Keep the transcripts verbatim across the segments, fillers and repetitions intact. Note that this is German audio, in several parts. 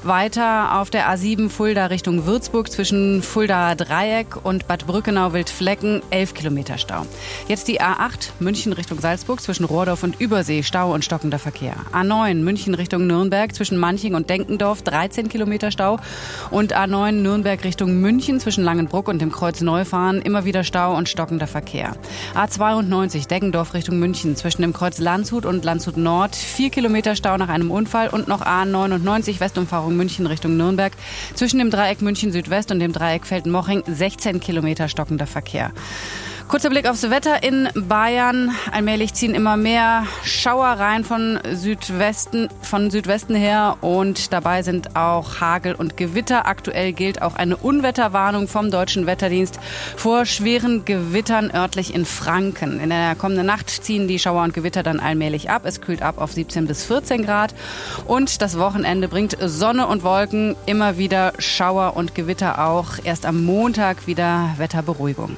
Weiter auf der A sieben Fulda Richtung Würzburg zwischen Fuldaer Dreieck und Bad Brückenau-Wildflecken elf Kilometer Stau. Jetzt die A acht München Richtung Salzburg zwischen Rohrdorf und Übersee Stau und stockender Verkehr. A neun München Richtung Nürnberg zwischen Manching und Denkendorf dreizehn Kilometer Stau. Und A neun Nürnberg Richtung München zwischen Langenbruck und dem Kreuz Neufahren immer wieder Stau und stockender Verkehr. A zweiundneunzig Deggendorf Richtung München zwischen dem Kreuz Landshut und Landshut Nord vier Kilometer Stau nach einem Unfall und noch A neunundneunzig Westumfahrung München Richtung Nürnberg zwischen dem Dreieck München Südwest und dem Dreieck Felden-Moching sechzehn Kilometer stockender Verkehr. Kurzer Blick aufs Wetter in Bayern. Allmählich ziehen immer mehr Schauer rein von Südwesten, von Südwesten her und dabei sind auch Hagel und Gewitter. Aktuell gilt auch eine Unwetterwarnung vom Deutschen Wetterdienst vor schweren Gewittern örtlich in Franken. In der kommenden Nacht ziehen die Schauer und Gewitter dann allmählich ab. Es kühlt ab auf siebzehn bis vierzehn Grad und das Wochenende bringt Sonne und Wolken, immer wieder Schauer und Gewitter auch. Erst am Montag wieder Wetterberuhigung.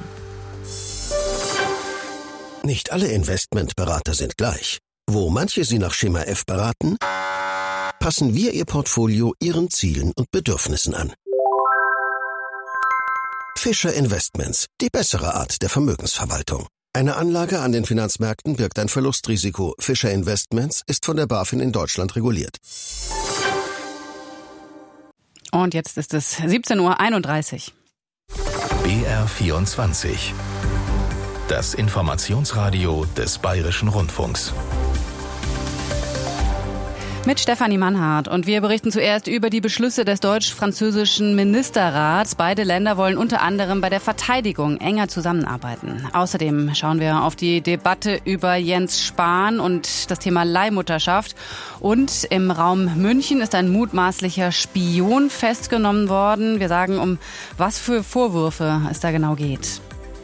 Nicht alle Investmentberater sind gleich. Wo manche Sie nach Schema F beraten, passen wir Ihr Portfolio Ihren Zielen und Bedürfnissen an. Fischer Investments, die bessere Art der Vermögensverwaltung. Eine Anlage an den Finanzmärkten birgt ein Verlustrisiko. Fischer Investments ist von der BaFin in Deutschland reguliert. Und jetzt ist es siebzehn Uhr einunddreißig. B R vierundzwanzig. Das Informationsradio des Bayerischen Rundfunks. Mit Stefanie Mannhardt und wir berichten zuerst über die Beschlüsse des deutsch-französischen Ministerrats. Beide Länder wollen unter anderem bei der Verteidigung enger zusammenarbeiten. Außerdem schauen wir auf die Debatte über Jens Spahn und das Thema Leihmutterschaft. Und im Raum München ist ein mutmaßlicher Spion festgenommen worden. Wir sagen, um was für Vorwürfe es da genau geht.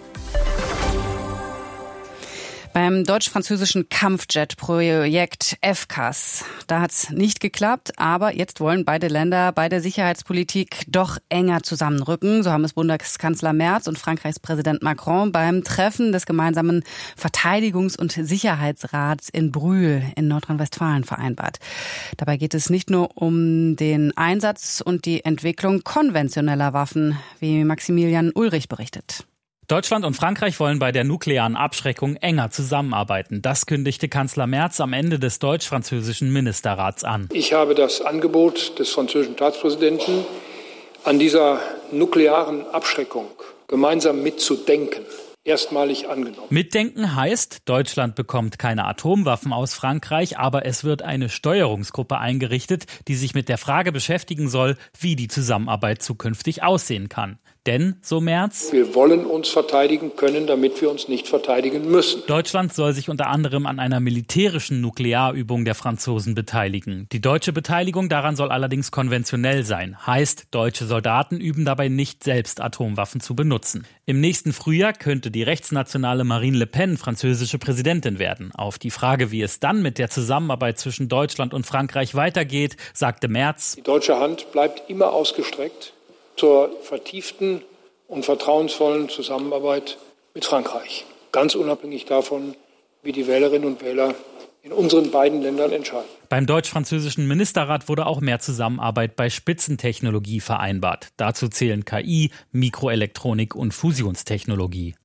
Beim deutsch-französischen Kampfjet-Projekt F C A S, da hat's nicht geklappt, aber jetzt wollen beide Länder bei der Sicherheitspolitik doch enger zusammenrücken. So haben es Bundeskanzler Merz und Frankreichs Präsident Macron beim Treffen des gemeinsamen Verteidigungs- und Sicherheitsrats in Brühl in Nordrhein-Westfalen vereinbart. Dabei geht es nicht nur um den Einsatz und die Entwicklung konventioneller Waffen, wie Maximilian Ulrich berichtet. Deutschland und Frankreich wollen bei der nuklearen Abschreckung enger zusammenarbeiten. Das kündigte Kanzler Merz am Ende des deutsch-französischen Ministerrats an. Ich habe das Angebot des französischen Staatspräsidenten, an dieser nuklearen Abschreckung gemeinsam mitzudenken, erstmalig angenommen. Mitdenken heißt, Deutschland bekommt keine Atomwaffen aus Frankreich, aber es wird eine Steuerungsgruppe eingerichtet, die sich mit der Frage beschäftigen soll, wie die Zusammenarbeit zukünftig aussehen kann. Denn, so Merz, wir wollen uns verteidigen können, damit wir uns nicht verteidigen müssen. Deutschland soll sich unter anderem an einer militärischen Nuklearübung der Franzosen beteiligen. Die deutsche Beteiligung daran soll allerdings konventionell sein. Heißt, deutsche Soldaten üben dabei nicht selbst Atomwaffen zu benutzen. Im nächsten Frühjahr könnte die rechtsnationale Marine Le Pen französische Präsidentin werden. Auf die Frage, wie es dann mit der Zusammenarbeit zwischen Deutschland und Frankreich weitergeht, sagte Merz: Die deutsche Hand bleibt immer ausgestreckt zur vertieften und vertrauensvollen Zusammenarbeit mit Frankreich. Ganz unabhängig davon, wie die Wählerinnen und Wähler in unseren beiden Ländern entscheiden. Beim deutsch-französischen Ministerrat wurde auch mehr Zusammenarbeit bei Spitzentechnologie vereinbart. Dazu zählen K I, Mikroelektronik und Fusionstechnologie.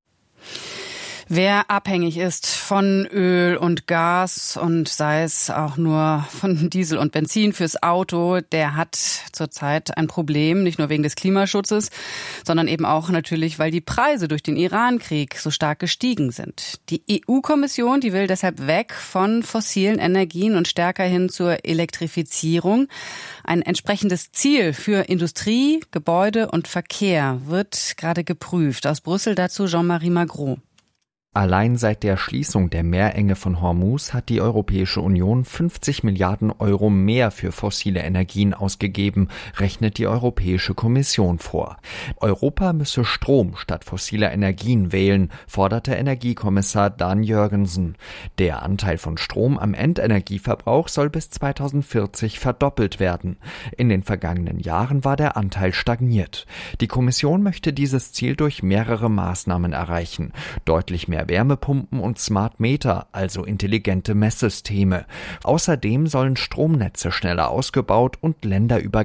Wer abhängig ist von Öl und Gas und sei es auch nur von Diesel und Benzin fürs Auto, der hat zurzeit ein Problem, nicht nur wegen des Klimaschutzes, sondern eben auch natürlich, weil die Preise durch den Iran-Krieg so stark gestiegen sind. Die E U-Kommission, die will deshalb weg von fossilen Energien und stärker hin zur Elektrifizierung. Ein entsprechendes Ziel für Industrie, Gebäude und Verkehr wird gerade geprüft. Aus Brüssel dazu Jean-Marie Magro. Allein seit der Schließung der Meerenge von Hormuz hat die Europäische Union fünfzig Milliarden Euro mehr für fossile Energien ausgegeben, rechnet die Europäische Kommission vor. Europa müsse Strom statt fossiler Energien wählen, forderte Energiekommissar Dan Jørgensen. Der Anteil von Strom am Endenergieverbrauch soll bis zweitausendvierzig verdoppelt werden. In den vergangenen Jahren war der Anteil stagniert. Die Kommission möchte dieses Ziel durch mehrere Maßnahmen erreichen. Deutlich mehr Wärmepumpen und Smart Meter, also intelligente Messsysteme. Außerdem sollen Stromnetze schneller ausgebaut und länderübergreifend